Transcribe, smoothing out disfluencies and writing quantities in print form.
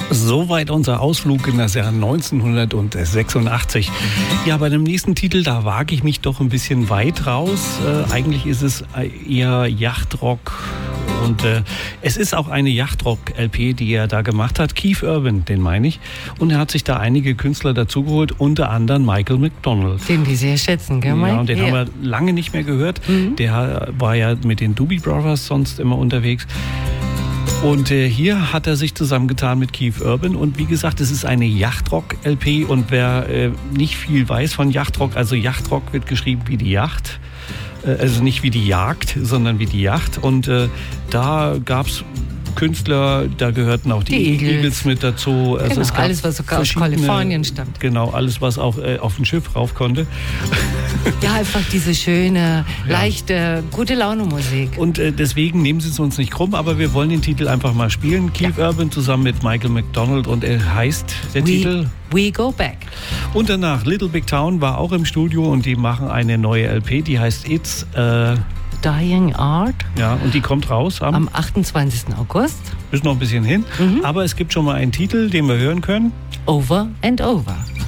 Soweit unser Ausflug in das Jahr 1986. Ja, bei dem nächsten Titel, da wage ich mich doch ein bisschen weit raus. Eigentlich ist es eher Yachtrock. Und es ist auch eine Yachtrock-LP, die er da gemacht hat. Keith Urban, den meine ich. Und er hat sich da einige Künstler dazugeholt, unter anderem Michael McDonald. Den wir sehr schätzen, gell, Mike? Ja, und den haben wir lange nicht mehr gehört. Der war ja mit den Doobie Brothers sonst immer unterwegs. Und hier hat er sich zusammengetan mit Keith Urban. Und wie gesagt, es ist eine Yachtrock-LP. Und wer nicht viel weiß von Yachtrock, also Yachtrock wird geschrieben wie die Yacht. Also nicht wie die Jagd, sondern wie die Yacht. Und da gab es Künstler, da gehörten auch die Eagles mit dazu. Also genau, es gab alles, was sogar aus Kalifornien stammt. Genau, alles, was auch auf ein Schiff rauf konnte. Ja, einfach diese schöne, leichte, gute Laune-Musik. Und deswegen nehmen Sie es uns nicht krumm, aber wir wollen den Titel einfach mal spielen. Keith Urban zusammen mit Michael McDonald und er heißt der Titel We Go Back. Und danach Little Big Town war auch im Studio und die machen eine neue LP, die heißt It's Dying Art. Ja, und die kommt raus am 28. August. Ist noch ein bisschen hin, aber es gibt schon mal einen Titel, den wir hören können. Over and Over.